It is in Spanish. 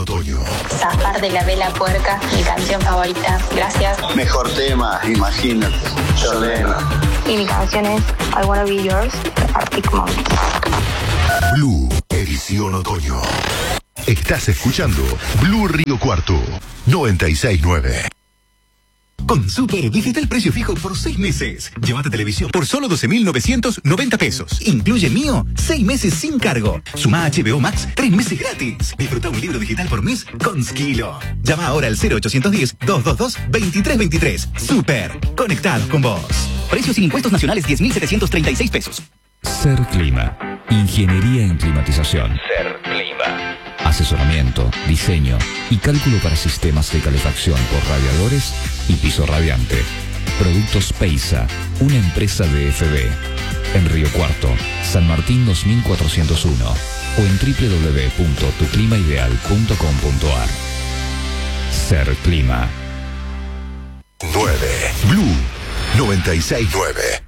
otoño. Zafar de la vela puerca, mi canción favorita. Gracias. Mejor tema, imagínate. Solena. Y mi canción es I Wanna Be Yours, de Arctic Monkeys. Blue, edición otoño. Estás escuchando Blue Río Cuarto, 96.9. Con Super, visita el precio fijo por 6 meses. Llévate televisión por solo 12.990 pesos. Incluye Mío, 6 meses sin cargo. Suma HBO Max, 3 meses gratis. Disfruta un libro digital por mes con Skilo. Llama ahora al 0810-222-2323. Super, conectados con vos. Precios sin impuestos nacionales, 10.736 pesos. Ser Clima. Ingeniería en climatización. Ser Clima. Asesoramiento, diseño y cálculo para sistemas de calefacción por radiadores y piso radiante. Productos Peisa, una empresa de FB. En Río Cuarto, San Martín 2401 o en www.tuclimaideal.com.ar. Ser Clima. 9. Blue 96.9.